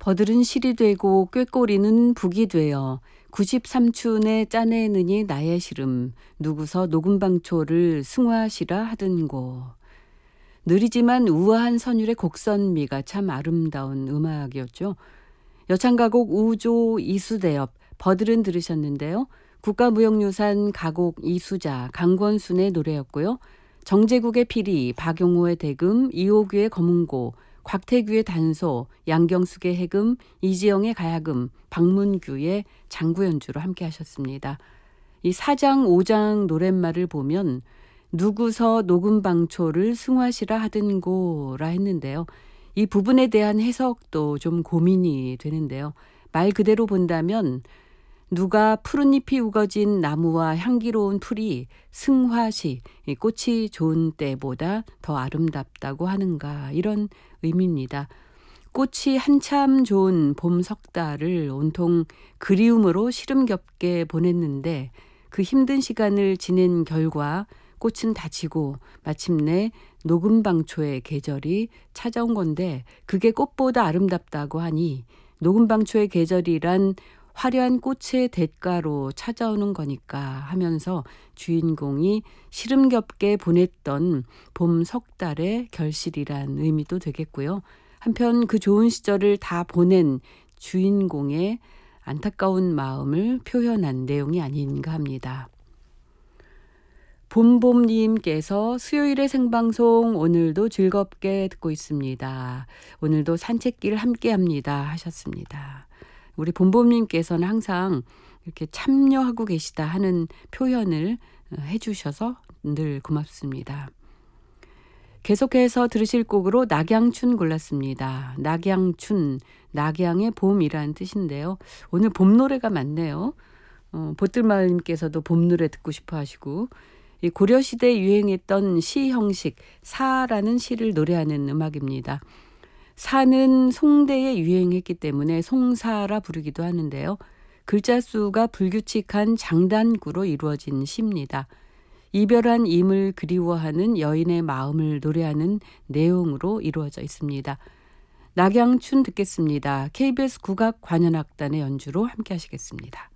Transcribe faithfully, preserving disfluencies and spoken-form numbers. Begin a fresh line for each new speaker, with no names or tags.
버들은 실이 되고 꾀꼬리는 북이 되어 구십삼춘에 짜내느니 나의 시름 누구서 녹음방초를 승화시라 하든고. 느리지만 우아한 선율의 곡선미가 참 아름다운 음악이었죠. 여창가곡 우조 이수대엽 버들은 들으셨는데요. 국가무형유산 가곡 이수자 강권순의 노래였고요. 정제국의 피리, 박용호의 대금, 이호규의 검은고, 곽태규의 단소, 양경숙의 해금, 이지영의 가야금, 박문규의 장구 연주로 함께 하셨습니다. 이 사장, 오장 노랫말을 보면 누구서 녹음방초를 승화시라 하든고라 했는데요. 이 부분에 대한 해석도 좀 고민이 되는데요. 말 그대로 본다면 누가 푸른 잎이 우거진 나무와 향기로운 풀이 승화시, 꽃이 좋은 때보다 더 아름답다고 하는가, 이런 의미입니다. 꽃이 한참 좋은 봄 석 달을 온통 그리움으로 시름겹게 보냈는데 그 힘든 시간을 지낸 결과 꽃은 다지고 마침내 녹음방초의 계절이 찾아온 건데 그게 꽃보다 아름답다고 하니 녹음방초의 계절이란 화려한 꽃의 대가로 찾아오는 거니까 하면서 주인공이 시름겹게 보냈던 봄 석 달의 결실이란 의미도 되겠고요. 한편 그 좋은 시절을 다 보낸 주인공의 안타까운 마음을 표현한 내용이 아닌가 합니다. 봄봄님께서 수요일의 생방송 오늘도 즐겁게 듣고 있습니다. 오늘도 산책길 함께합니다 하셨습니다. 우리 봄봄님께서는 항상 이렇게 참여하고 계시다 하는 표현을 해주셔서 늘 고맙습니다. 계속해서 들으실 곡으로 낙양춘 골랐습니다. 낙양춘, 낙양의 봄이라는 뜻인데요. 오늘 봄 노래가 많네요. 어, 보뜰마을님께서도 봄 노래 듣고 싶어 하시고, 이 고려시대에 유행했던 시 형식, 사라는 시를 노래하는 음악입니다. 사는 송대에 유행했기 때문에 송사라 부르기도 하는데요. 글자 수가 불규칙한 장단구로 이루어진 시입니다. 이별한 임을 그리워하는 여인의 마음을 노래하는 내용으로 이루어져 있습니다. 낙양춘 듣겠습니다. 케이비에스 국악관현악단의 연주로 함께 하시겠습니다.